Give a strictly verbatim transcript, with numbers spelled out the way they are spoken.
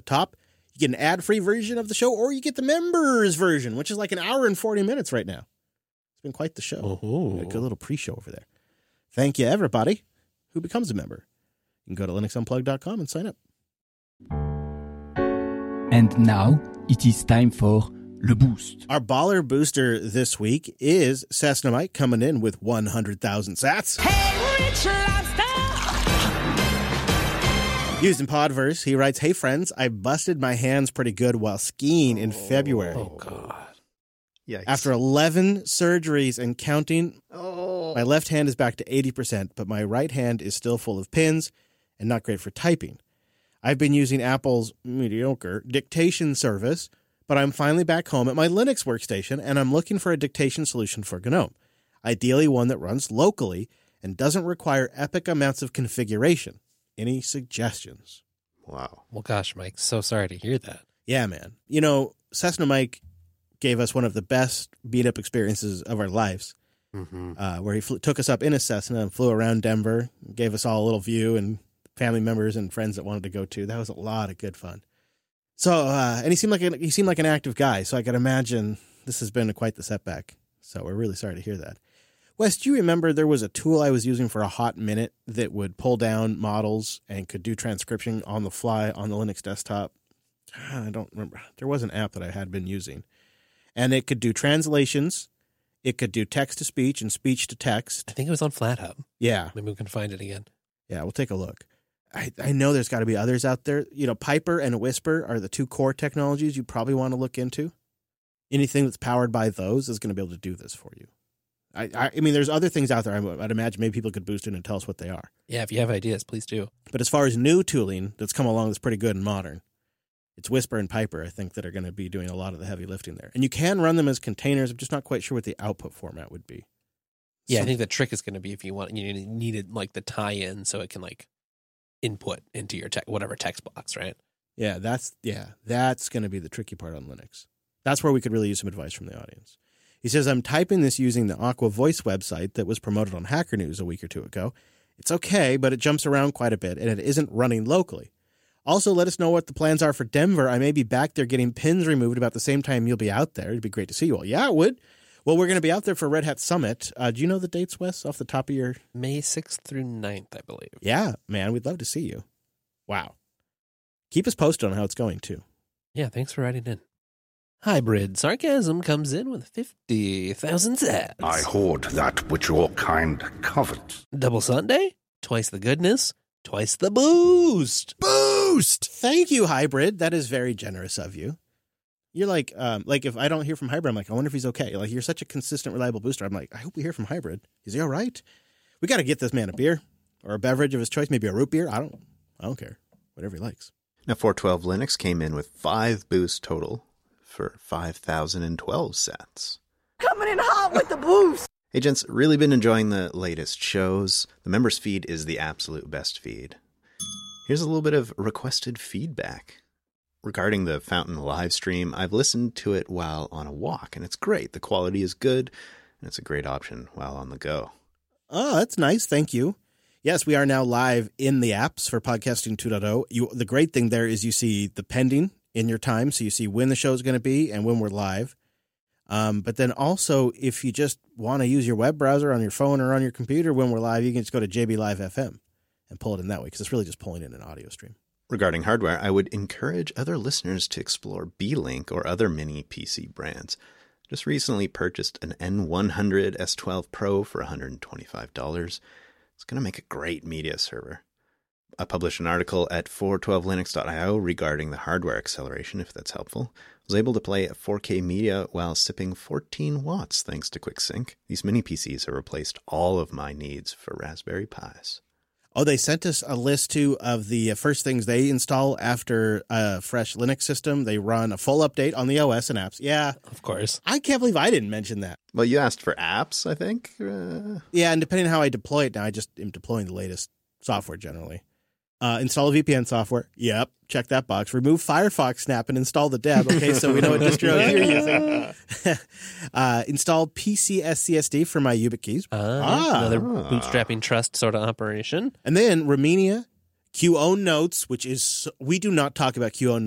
top, you get an ad-free version of the show, or you get the members version, which is like an hour and forty minutes right now. It's been quite the show. Oh. A good little pre-show over there. Thank you, everybody who becomes a member. You can go to linux unplugged dot com and sign up. And now it is time for Le Boost. Our baller booster this week is Cessna Mike coming in with one hundred thousand sats. Hey, Rich Lobster! Used in Podverse, he writes, "Hey friends, I busted my hands pretty good while skiing in February. Oh, God. Yikes. After eleven surgeries and counting, oh. my left hand is back to eighty percent, but my right hand is still full of pins and not great for typing. I've been using Apple's mediocre dictation service, but I'm finally back home at my Linux workstation, and I'm looking for a dictation solution for GNOME. Ideally one that runs locally and doesn't require epic amounts of configuration. Any suggestions?" Wow. Well, gosh, Mike, so sorry to hear that. Yeah, man. You know, Cessna Mike gave us one of the best beat-up experiences of our lives, Mm-hmm. uh, where he flew, took us up in a Cessna and flew around Denver, gave us all a little view, and family members and friends that wanted to go too. That was a lot of good fun. So, uh, and he seemed like a, he seemed like an active guy, so I could imagine this has been quite the setback. So we're really sorry to hear that. Wes, do you remember there was a tool I was using for a hot minute that would pull down models and could do transcription on the fly on the Linux desktop? I don't remember. There was an app that I had been using. And it could do translations. It could do text-to-speech and speech-to-text. I think it was on FlatHub. Yeah. Maybe we can find it again. Yeah, we'll take a look. I, I know there's got to be others out there. You know, Piper and Whisper are the two core technologies you probably want to look into. Anything that's powered by those is going to be able to do this for you. I, I, I mean, there's other things out there. I, I'd imagine maybe people could boost in and tell us what they are. Yeah, if you have ideas, please do. But as far as new tooling that's come along that's pretty good and modern, it's Whisper and Piper, I think, that are going to be doing a lot of the heavy lifting there. And you can run them as containers. I'm just not quite sure what the output format would be. Yeah, So- I think the trick is going to be if you want, you needed like the tie-in so it can like input into your te- whatever text box, right? Yeah, that's yeah, that's going to be the tricky part on Linux. That's where we could really use some advice from the audience. He says, "I'm typing this using the Aqua Voice website that was promoted on Hacker News a week or two ago. It's okay, but it jumps around quite a bit, and it isn't running locally. Also, let us know what the plans are for Denver. I may be back there getting pins removed about the same time you'll be out there. It'd be great to see you all." Yeah, it would. Well, we're going to be out there for Red Hat Summit. Uh, do you know the dates, Wes, off the top of your... May sixth through ninth, I believe. Yeah, man, we'd love to see you. Wow. Keep us posted on how it's going, too. Yeah, thanks for writing in. Hybrid Sarcasm comes in with fifty thousand sats. I hoard that which your kind covet. Double Sunday, twice the goodness, twice the boost. Boost! Thank you, Hybrid. That is very generous of you. You're like, um, like if I don't hear from Hybrid, I'm like, I wonder if he's okay. Like, you're such a consistent, reliable booster. I'm like, I hope we hear from Hybrid. Is he all right? We got to get this man a beer or a beverage of his choice, maybe a root beer. I don't, I don't care. Whatever he likes. Now, four twelve Linux came in with five boosts total for five thousand twelve sats. Coming in hot with the boost! Hey, gents, really been enjoying the latest shows. The members feed is the absolute best feed. Here's a little bit of requested feedback. Regarding the Fountain live stream, I've listened to it while on a walk, and it's great. The quality is good, and it's a great option while on the go. Oh, that's nice. Thank you. Yes, we are now live in the apps for Podcasting two point oh. You, the great thing there is you see the pending in your time, so you see when the show is going to be and when we're live. Um, but then also, if you just want to use your web browser on your phone or on your computer when we're live, you can just go to J B Live F M and pull it in that way, because it's really just pulling in an audio stream. Regarding hardware, I would encourage other listeners to explore B-Link or other mini P C brands. Just recently purchased an N one hundred S twelve Pro for one hundred twenty-five dollars. It's going to make a great media server. I published an article at four twelve linux dot io regarding the hardware acceleration, if that's helpful. I was able to play four K media while sipping fourteen watts thanks to QuickSync. These mini P Cs have replaced all of my needs for Raspberry Pis. Oh, they sent us a list, too, of the first things they install after a fresh Linux system. They run a full update on the O S and apps. Yeah. Of course. I can't believe I didn't mention that. Well, you asked for apps, I think. Uh... Yeah, and depending on how I deploy it now, I just am deploying the latest software generally. Uh, install a V P N software. Yep. Check that box. Remove Firefox Snap and install the deb. Okay, so we know what distro you're using. uh, install P C S C S D for my YubiKeys. Uh, ah. Another bootstrapping trust sort of operation. And then Remmenia, Q O Notes, which is, we do not talk about Q O